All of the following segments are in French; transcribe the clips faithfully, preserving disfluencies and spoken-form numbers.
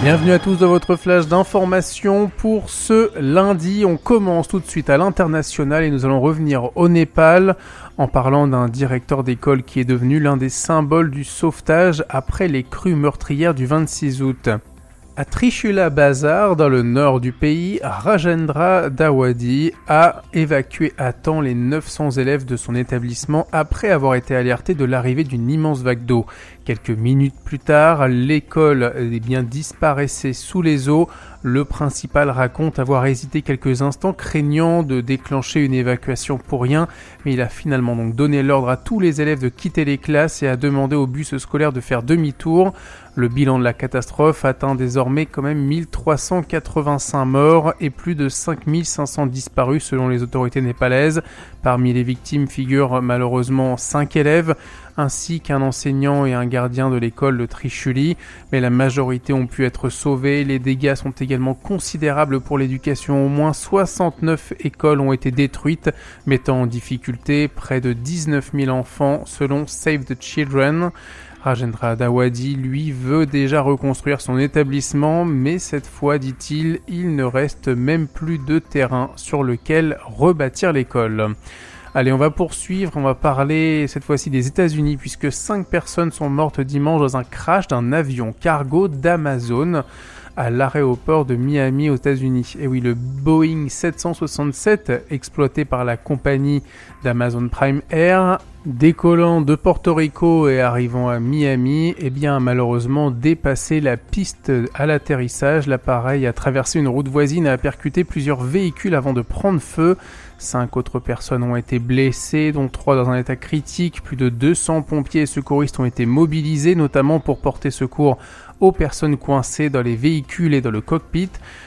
Bienvenue à tous dans votre flash d'information pour ce lundi. On commence tout de suite à l'international et nous allons revenir au Népal en parlant d'un directeur d'école qui est devenu l'un des symboles du sauvetage après les crues meurtrières du vingt-six août. À Trishula Bazar, dans le nord du pays, Rajendra Dawadi a évacué à temps les neuf cents élèves de son établissement après avoir été alerté de l'arrivée d'une immense vague d'eau. Quelques minutes plus tard, l'école eh bien, disparaissait sous les eaux. Le principal raconte avoir hésité quelques instants, craignant de déclencher une évacuation pour rien, mais il a finalement donc donné l'ordre à tous les élèves de quitter les classes et a demandé au bus scolaire de faire demi-tour. Le bilan de la catastrophe atteint désormais quand même mille trois cent quatre-vingt-cinq morts et plus de cinq mille cinq cents disparus selon les autorités népalaises. Parmi les victimes figurent malheureusement cinq élèves, ainsi qu'un enseignant et un gardien de l'école de Trishuli, mais la majorité ont pu être sauvés. Les dégâts sont également considérables pour l'éducation. Au moins soixante-neuf écoles ont été détruites, mettant en difficulté près de dix-neuf mille enfants selon Save the Children. Rajendra Dawadi, lui, veut déjà reconstruire son établissement, mais cette fois, dit-il, il ne reste même plus de terrain sur lequel rebâtir l'école. Allez, on va poursuivre, on va parler cette fois-ci des États-Unis puisque cinq personnes sont mortes dimanche dans un crash d'un avion cargo d'Amazon à l'aéroport de Miami aux États-Unis. Et oui, le Boeing sept cent soixante-sept, exploité par la compagnie d'Amazon Prime Air, décollant de Porto Rico et arrivant à Miami, eh bien, a malheureusement dépassé la piste à l'atterrissage. L'appareil a traversé une route voisine et a percuté plusieurs véhicules avant de prendre feu. Cinq autres personnes ont été blessées, dont trois dans un état critique. Plus de deux cents pompiers et secouristes ont été mobilisés, notamment pour porter secours aux personnes coincées dans les véhicules et dans le cockpit.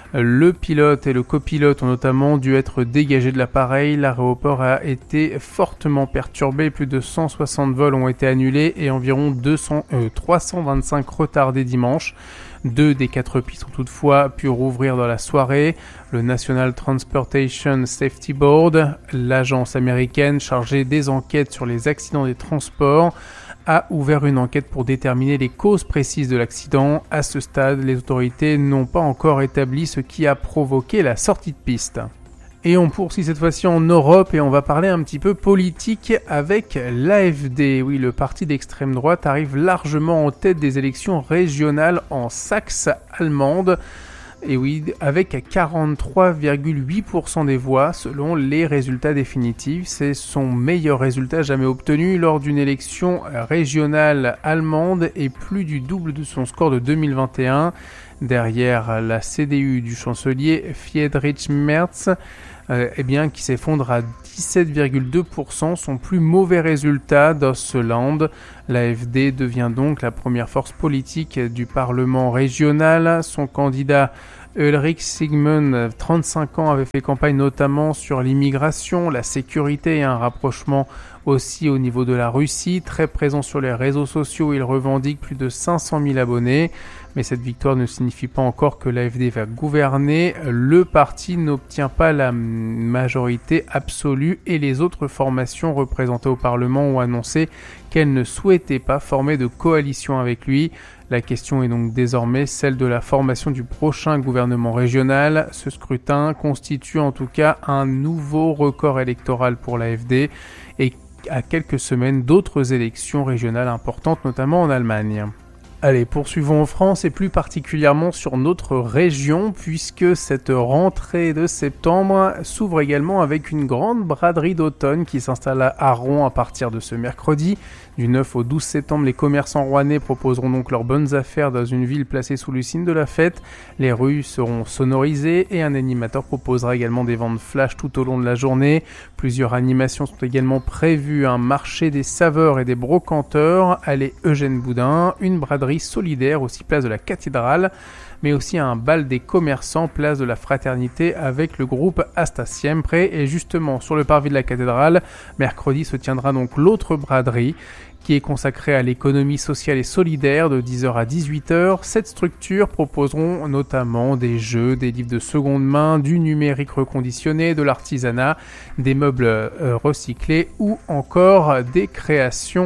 Le pilote et le copilote ont notamment dû être dégagés de l'appareil. L'aéroport a été fortement perturbé. Plus de cent soixante vols ont été annulés et environ deux cents, euh, trois cent vingt-cinq retardés dimanche. Deux des quatre pistes ont toutefois pu rouvrir dans la soirée. Le National Transportation Safety Board, l'agence américaine chargée des enquêtes sur les accidents des transports, a ouvert une enquête pour déterminer les causes précises de l'accident. À ce stade, les autorités n'ont pas encore établi ce qui a provoqué la sortie de piste. Et on poursuit cette fois-ci en Europe et on va parler un petit peu politique avec l'A F D. Oui, le parti d'extrême droite arrive largement en tête des élections régionales en Saxe allemande. Et oui, avec quarante-trois virgule huit pour cent des voix selon les résultats définitifs. C'est son meilleur résultat jamais obtenu lors d'une élection régionale allemande et plus du double de son score de deux mille vingt et un. Derrière la C D U du chancelier Friedrich Merz, euh, eh bien, qui s'effondre à dix-sept virgule deux pour cent, son plus mauvais résultat dans ce land. L'A F D devient donc la première force politique du Parlement régional. Son candidat Ulrich Sigmund, trente-cinq ans, avait fait campagne notamment sur l'immigration, la sécurité et un rapprochement aussi au niveau de la Russie. Très présent sur les réseaux sociaux, il revendique plus de cinq cent mille abonnés. Mais cette victoire ne signifie pas encore que l'A F D va gouverner. Le parti n'obtient pas la majorité absolue et les autres formations représentées au Parlement ont annoncé qu'elles ne souhaitaient pas former de coalition avec lui. La question est donc désormais celle de la formation du prochain gouvernement régional. Ce scrutin constitue en tout cas un nouveau record électoral pour l'A F D et à quelques semaines d'autres élections régionales importantes, notamment en Allemagne. Allez, poursuivons en France et plus particulièrement sur notre région puisque cette rentrée de septembre s'ouvre également avec une grande braderie d'automne qui s'installe à Rouen à partir de ce mercredi. Du neuf au douze septembre, les commerçants rouennais proposeront donc leurs bonnes affaires dans une ville placée sous le signe de la fête. Les rues seront sonorisées et un animateur proposera également des ventes flash tout au long de la journée. Plusieurs animations sont également prévues, un marché des saveurs et des brocanteurs, allée Eugène Boudin, une braderie solidaire aussi place de la Cathédrale, mais aussi un bal des commerçants place de la Fraternité avec le groupe Asta Siempre. Et justement sur le parvis de la Cathédrale, mercredi se tiendra donc l'autre braderie qui est consacrée à l'économie sociale et solidaire de dix heures à dix-huit heures. Cette structure proposeront notamment des jeux, des livres de seconde main, du numérique reconditionné, de l'artisanat, des meubles euh, recyclés ou encore des créations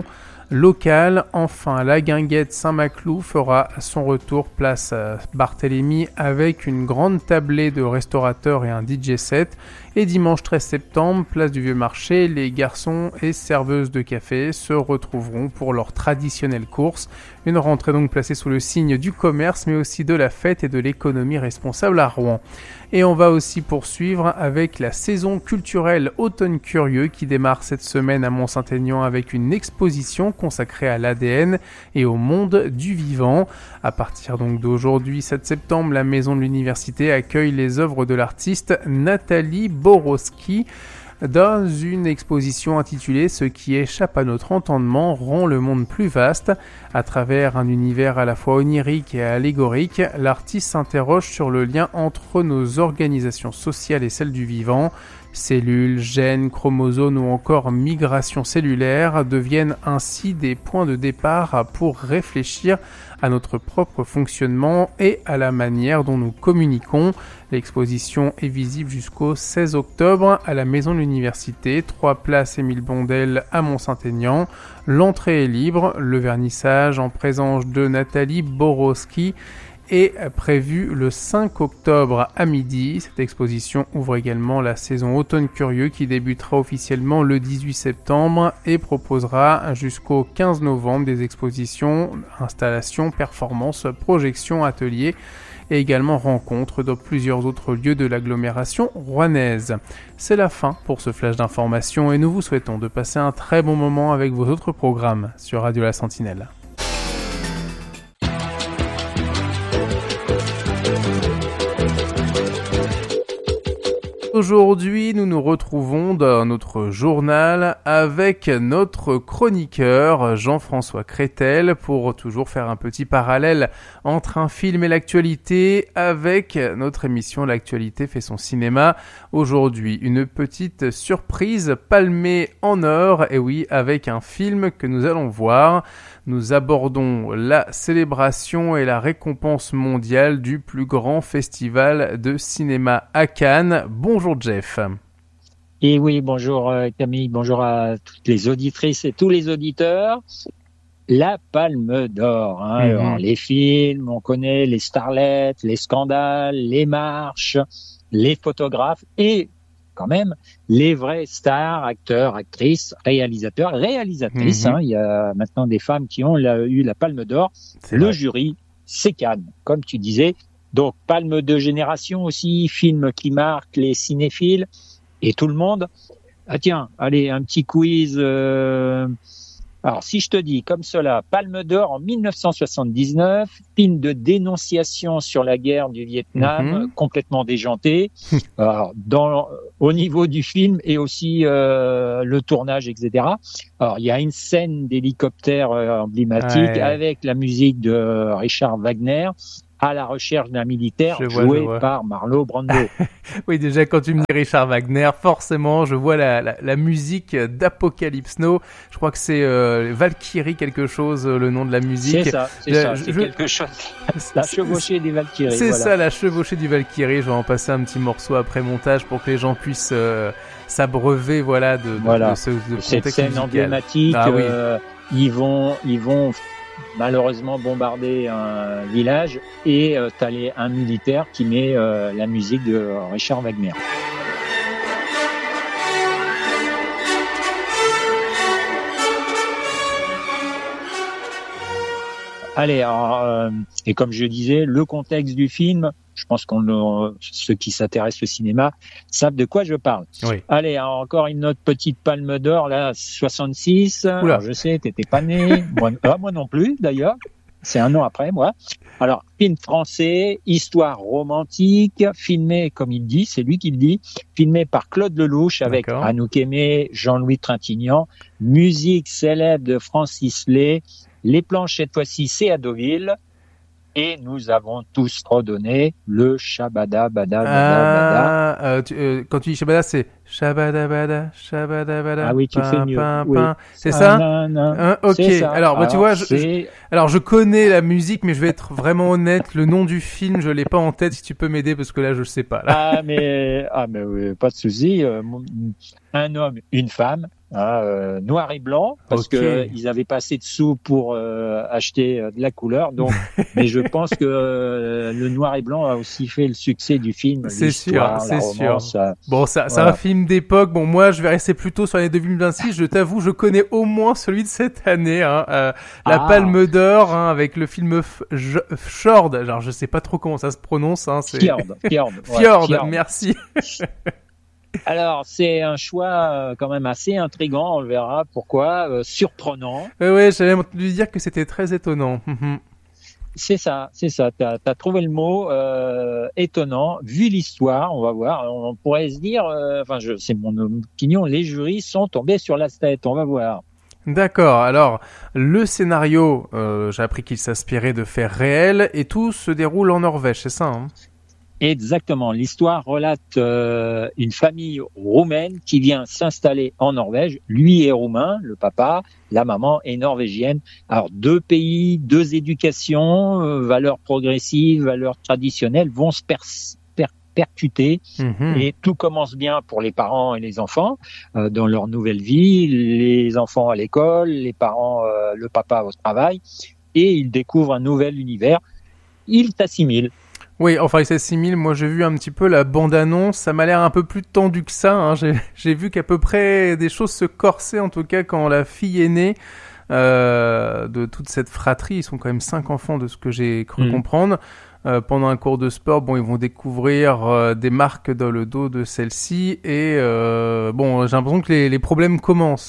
locales. Enfin, la guinguette Saint-Maclou fera son retour place Barthélemy avec une grande tablée de restaurateurs et un D J set. Et dimanche treize septembre, place du Vieux Marché, les garçons et serveuses de café se retrouveront pour leur traditionnelle course. Une rentrée donc placée sous le signe du commerce, mais aussi de la fête et de l'économie responsable à Rouen. Et on va aussi poursuivre avec la saison culturelle Automne Curieux qui démarre cette semaine à Mont-Saint-Aignan avec une exposition consacrée à l'A D N et au monde du vivant. À partir donc d'aujourd'hui, sept septembre, la Maison de l'Université accueille les œuvres de l'artiste Nathalie Borowski dans une exposition intitulée « Ce qui échappe à notre entendement rend le monde plus vaste ». À travers un univers à la fois onirique et allégorique, l'artiste s'interroge sur le lien entre nos organisations sociales et celles du vivant. Cellules, gènes, chromosomes ou encore migration cellulaire deviennent ainsi des points de départ pour réfléchir à notre propre fonctionnement et à la manière dont nous communiquons. L'exposition est visible jusqu'au seize octobre à la Maison de l'Université, trois places Émile Bondel à Mont-Saint-Aignan. L'entrée est libre, le vernissage en présence de Nathalie Borowski est prévu le cinq octobre à midi. Cette exposition ouvre également la saison Automne Curieux qui débutera officiellement le dix-huit septembre et proposera jusqu'au quinze novembre des expositions, installations, performances, projections, ateliers et également rencontres dans plusieurs autres lieux de l'agglomération rouennaise. C'est la fin pour ce flash d'information et nous vous souhaitons de passer un très bon moment avec vos autres programmes sur Radio La Sentinelle. Aujourd'hui, nous nous retrouvons dans notre journal avec notre chroniqueur Jean-François Crétel pour toujours faire un petit parallèle entre un film et l'actualité avec notre émission L'actualité fait son cinéma. Aujourd'hui, une petite surprise palmée en or, et oui, avec un film que nous allons voir. Nous abordons la célébration et la récompense mondiale du plus grand festival de cinéma à Cannes. Bonjour Jeff. Et oui, bonjour Camille, bonjour à toutes les auditrices et tous les auditeurs. La Palme d'Or, hein. Mm-hmm. Alors, les films, on connaît les starlettes, les scandales, les marches, les photographes et quand même les vrais stars, acteurs, actrices, réalisateurs, réalisatrices. Mm-hmm. Hein. Il y a maintenant des femmes qui ont la, eu la Palme d'Or. C'est Le vrai. Jury, c'est Cannes, comme tu disais. Donc, Palme de génération aussi, film qui marque les cinéphiles et tout le monde. Ah tiens, allez, un petit quiz. Euh... Alors, si je te dis comme cela, Palme d'Or en dix-neuf cent soixante-dix-neuf, film de dénonciation sur la guerre du Vietnam, mm-hmm. complètement déjanté, alors, dans, au niveau du film et aussi euh, le tournage, et cetera. Alors, il y a une scène d'hélicoptère euh, emblématique ouais. avec la musique de Richard Wagner, à la recherche d'un militaire je joué vois, par Marlon Brando. Oui, déjà, quand tu me dis Richard Wagner, forcément, je vois la, la, la musique d'Apocalypse Now. Je crois que c'est euh, Valkyrie quelque chose, le nom de la musique. C'est ça, c'est, euh, ça, c'est je... quelque chose. La chevauchée des Valkyries. C'est voilà. ça, la chevauchée du Valkyrie. Je vais en passer un petit morceau après montage pour que les gens puissent euh, s'abreuver voilà, de, de, voilà. de ce de Cette scène musical. emblématique, ah, oui. euh, ils vont... Ils vont malheureusement bombarder un village et euh, t'as les, un militaire qui met euh, la musique de Richard Wagner. Allez, alors, euh, et comme je disais, le contexte du film, je pense qu'on euh, ceux qui s'intéressent au cinéma savent de quoi je parle. Oui. Allez, alors, encore une autre petite Palme d'Or, là, soixante-six. Alors, je sais, t'étais pas né. moi, ah, moi non plus, d'ailleurs. C'est un an après, moi. Alors, film français, histoire romantique, filmé, comme il dit, c'est lui qui le dit, filmé par Claude Lelouch avec D'accord. Anouk Aimée, Jean-Louis Trintignant, musique célèbre de Francis Lay. Les planches, cette fois-ci, c'est à Deauville. Et nous avons tous redonné le Shabada Bada Bada ah, Bada. Euh, tu, euh, quand tu dis Shabada, c'est Shabada Bada, Shabada Bada. Ah oui, tu pin, fais mieux. Pin, oui. pin. C'est ah, ça non, non. Hein, ok. C'est ça. Alors, bah, alors, tu vois, je, c'est... je, alors je connais la musique, mais je vais être vraiment honnête. Le nom du film, je l'ai pas en tête. Si tu peux m'aider, parce que là, je le sais pas. Là. Ah mais ah mais oui, pas de souci. Euh, un homme, une femme, Hein, euh, noir et blanc, parce okay. que ils avaient pas assez de sous pour euh, acheter euh, de la couleur. Donc, mais je pense que euh, le noir et blanc a aussi fait le succès du film. C'est sûr, c'est sûr. Ça, bon, ça, voilà. c'est un film d'époque. Bon, moi, je vais rester plutôt sur l'année deux mille vingt-six. Je t'avoue, je connais au moins celui de cette année, hein, euh, la ah. Palme d'Or, hein, avec le film F- Fjord. Alors, je sais pas trop comment ça se prononce. Hein, c'est... Fjord, Fjord, ouais, Fjord, Fjord. Merci. Alors, c'est un choix euh, quand même assez intriguant, on le verra pourquoi, euh, surprenant. Oui, ouais, j'allais lui dire que c'était très étonnant. C'est ça, c'est ça. T'as, t'as trouvé le mot euh, étonnant. Vu l'histoire, on va voir. On pourrait se dire, euh, enfin, je, c'est mon opinion, les jurys sont tombés sur la tête. On va voir. D'accord. Alors, le scénario, euh, j'ai appris qu'il s'inspirait de faits réels et tout se déroule en Norvège, c'est ça, hein? Exactement. L'histoire relate euh, une famille roumaine qui vient s'installer en Norvège. Lui est roumain, le papa, la maman est norvégienne. Alors deux pays, deux éducations, euh, valeurs progressives, valeurs traditionnelles vont se per- per- percuter mmh. Et tout commence bien pour les parents et les enfants euh, dans leur nouvelle vie. Les enfants à l'école, les parents, euh, le papa au travail, et ils découvrent un nouvel univers. Ils s'assimilent. Oui, enfin, il s'assimile. Moi, j'ai vu un petit peu la bande-annonce. Ça m'a l'air un peu plus tendu que ça. Hein. J'ai, j'ai vu qu'à peu près des choses se corsaient, en tout cas, quand la fille est née euh, de toute cette fratrie. Ils sont quand même cinq enfants, de ce que j'ai cru mmh. comprendre. Euh, pendant un cours de sport, bon, ils vont découvrir euh, des marques dans le dos de celle-ci. Et euh, bon, j'ai l'impression que les, les problèmes commencent.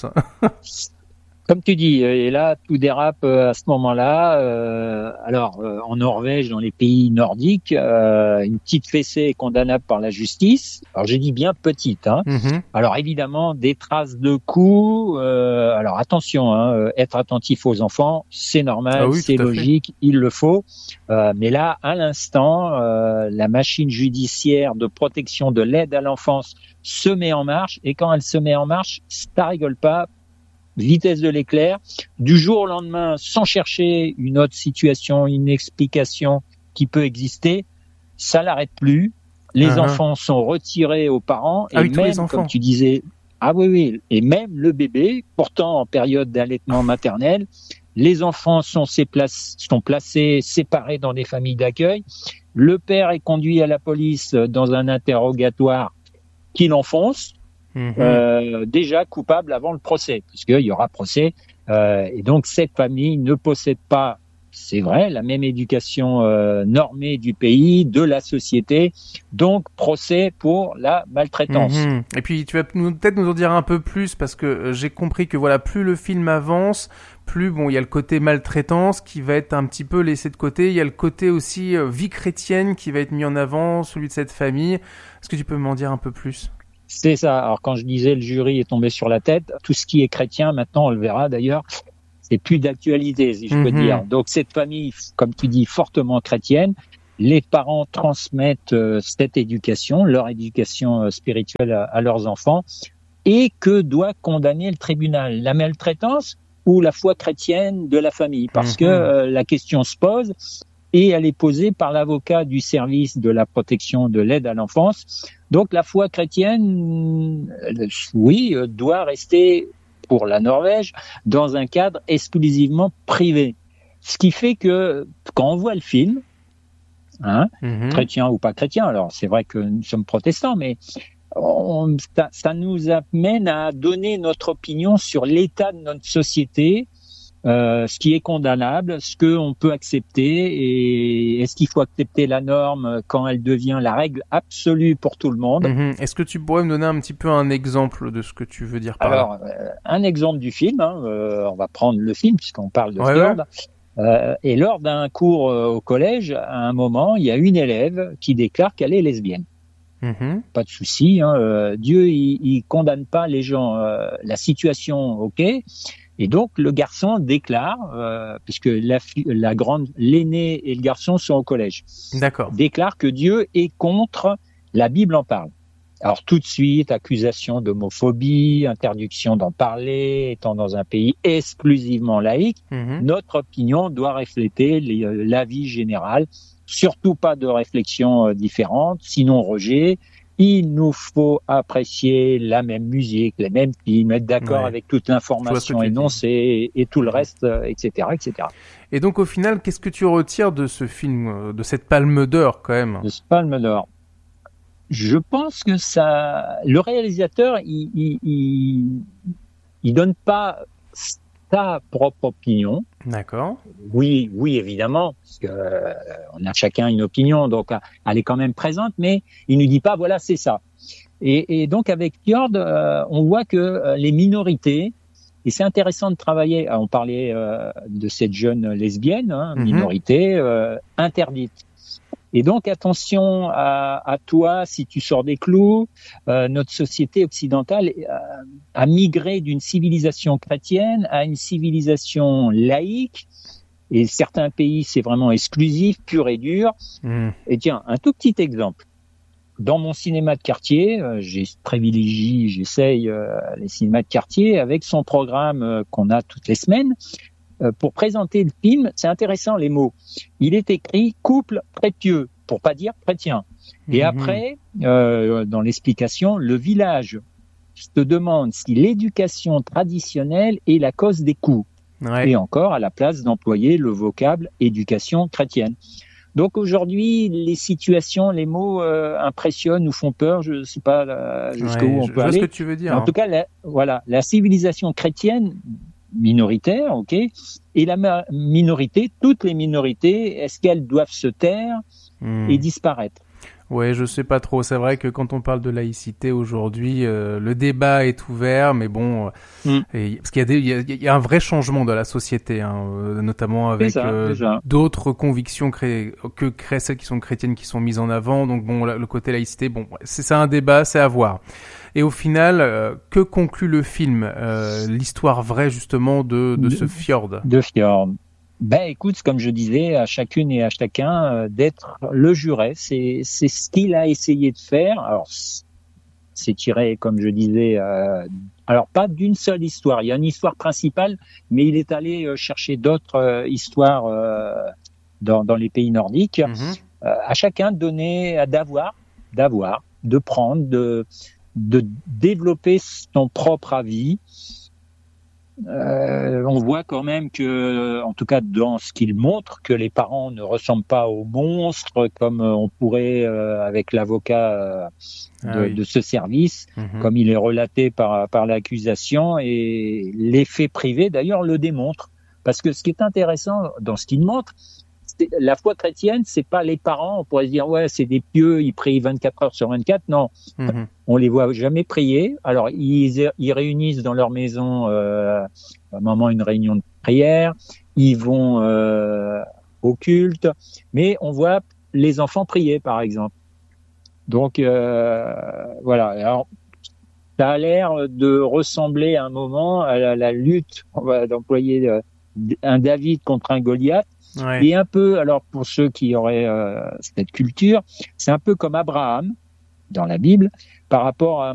Comme tu dis, et là, tout dérape à ce moment-là. Euh, alors, euh, en Norvège, dans les pays nordiques, euh, une petite fessée est condamnable par la justice. Alors, j'ai dit bien petite. Hein. Mm-hmm. Alors, évidemment, des traces de coups. Euh, alors, attention, hein, être attentif aux enfants, c'est normal, ah oui, c'est logique, fait. Il le faut. Euh, mais là, à l'instant, euh, la machine judiciaire de protection de l'aide à l'enfance se met en marche. Et quand elle se met en marche, ça rigole pas. Vitesse de l'éclair, du jour au lendemain, sans chercher une autre situation, une explication qui peut exister, ça l'arrête plus. Les uh-huh. enfants sont retirés aux parents et ah oui, même, comme tu disais, ah oui, oui, et même le bébé, pourtant en période d'allaitement maternel, les enfants sont, sont placés séparés dans des familles d'accueil. Le père est conduit à la police dans un interrogatoire qui l'enfonce. Mmh. Euh, déjà coupable avant le procès, puisqu'il y aura procès. Euh, et donc, cette famille ne possède pas, c'est vrai, la même éducation euh, normée du pays, de la société. Donc, procès pour la maltraitance. Mmh. Et puis, tu vas nous, peut-être nous en dire un peu plus, parce que euh, j'ai compris que voilà, plus le film avance, plus bon, il y a le côté maltraitance qui va être un petit peu laissé de côté. Il y a le côté aussi euh, vie chrétienne qui va être mis en avant, celui de cette famille. Est-ce que tu peux m'en dire un peu plus ? C'est ça. Alors, quand je disais le jury est tombé sur la tête, tout ce qui est chrétien, maintenant, on le verra d'ailleurs, c'est plus d'actualité, si je peux mm-hmm. dire. Donc, cette famille, comme tu dis, fortement chrétienne, les parents transmettent euh, cette éducation, leur éducation euh, spirituelle à, à leurs enfants, et que doit condamner le tribunal? La maltraitance ou la foi chrétienne de la famille? Parce mm-hmm. que euh, la question se pose, et elle est posée par l'avocat du service de la protection de l'aide à l'enfance. Donc la foi chrétienne, oui, doit rester pour la Norvège dans un cadre exclusivement privé. Ce qui fait que quand on voit le film, hein, mm-hmm. chrétien ou pas chrétien, alors c'est vrai que nous sommes protestants, mais on, ça, ça nous amène à donner notre opinion sur l'état de notre société. Euh, ce qui est condamnable, ce qu'on peut accepter, et est-ce qu'il faut accepter la norme quand elle devient la règle absolue pour tout le monde? Mmh. Est-ce que tu pourrais me donner un petit peu un exemple de ce que tu veux dire par Alors, là? euh, un exemple du film, hein, euh, on va prendre le film puisqu'on parle de ouais, Fjord. Ouais. Euh, et lors d'un cours euh, au collège, à un moment, il y a une élève qui déclare qu'elle est lesbienne. Mmh. Pas de souci, hein, euh, Dieu il, il condamne pas les gens. Euh, la situation, ok. Et donc le garçon déclare, euh, puisque la, la grande, l'aîné et le garçon sont au collège, d'accord, déclare que Dieu est contre, la Bible en parle. Alors tout de suite, accusation d'homophobie, interdiction d'en parler, étant dans un pays exclusivement laïque, mmh. notre opinion doit refléter les, l'avis général, surtout pas de réflexion euh, différente, sinon rejet. il nous faut apprécier la même musique, les mêmes films, être d'accord Ouais. avec toute l'information énoncée et, et tout le reste, et cetera, et cetera. Et donc, au final, qu'est-ce que tu retires de ce film, de cette Palme d'Or, quand même? De ce Palme d'Or. Je pense que ça, le réalisateur, il, il, il, il donne pas sa propre opinion. D'accord. Oui, oui, évidemment, parce que euh, on a chacun une opinion, donc elle est quand même présente, mais il ne dit pas voilà, c'est ça. Et, et donc avec Fjord, euh, on voit que euh, les minorités, et c'est intéressant de travailler. On parlait euh, de cette jeune lesbienne, hein, Mhm. minorité euh, interdite. Et donc attention à, à toi si tu sors des clous. Euh, notre société occidentale a, a migré d'une civilisation chrétienne à une civilisation laïque. Et certains pays, c'est vraiment exclusif, pur et dur. Mmh. Et tiens, un tout petit exemple. Dans mon cinéma de quartier, euh, j'ai privilégie, j'essaye euh, les cinémas de quartier avec son programme euh, qu'on a toutes les semaines. Euh, pour présenter le film, c'est intéressant les mots. Il est écrit couple prépieux, pour pas dire chrétien. Et Mmh. après, euh, dans l'explication, le village se demande si l'éducation traditionnelle est la cause des coups. Ouais. Et encore à la place d'employer le vocable éducation chrétienne. Donc aujourd'hui, les situations, les mots euh, impressionnent, nous font peur. Je ne sais pas là, jusqu'où Ouais, on je, peut je vois aller. ce que tu veux dire. En tout cas, la, voilà, la civilisation chrétienne minoritaire, ok, et la ma- minorité, toutes les minorités, est-ce qu'elles doivent se taire Mmh. et disparaître? Ouais, je sais pas trop. C'est vrai que quand on parle de laïcité aujourd'hui, euh, le débat est ouvert, mais bon, Mm. et, parce qu'il y a, des, il y, a, il y a un vrai changement dans la société, hein, euh, notamment avec ça, euh, d'autres convictions cré... que cré... celles qui sont chrétiennes qui sont mises en avant. Donc bon, le côté laïcité, bon, c'est ça un débat, c'est à voir. Et au final, euh, que conclut le film, euh, l'histoire vraie justement de, de, de ce Fjord? De Fjord. Ben écoute, comme je disais, à chacune et à chacun euh, d'être le juré, c'est c'est ce qu'il a essayé de faire. Alors c'est tiré, comme je disais, euh, alors pas d'une seule histoire. Il y a une histoire principale, mais il est allé euh, chercher d'autres euh, histoires euh, dans dans les pays nordiques. Mm-hmm. Euh, à chacun de donner, d'avoir, d'avoir, de prendre, de de développer son propre avis. Euh, on voit quand même que, en tout cas dans ce qu'il montre, que les parents ne ressemblent pas aux monstres comme on pourrait euh, avec l'avocat euh, de, ah oui. de ce service, mmh. comme il est relaté par, par l'accusation, et les faits privés d'ailleurs le démontrent. Parce que ce qui est intéressant dans ce qu'il montre, c'est, la foi chrétienne, c'est pas les parents, on pourrait se dire ouais c'est des pieux, ils prient vingt-quatre heures sur vingt-quatre, non. Mmh. On les voit jamais prier. Alors ils, ils réunissent dans leur maison euh, à un moment une réunion de prière. Ils vont euh, au culte, mais on voit les enfants prier par exemple. Donc euh, voilà. Alors ça a l'air de ressembler à un moment à la, la lutte, on va d'employer euh, un David contre un Goliath. Ouais. Et un peu, alors pour ceux qui auraient euh, cette culture, c'est un peu comme Abraham dans la Bible par rapport à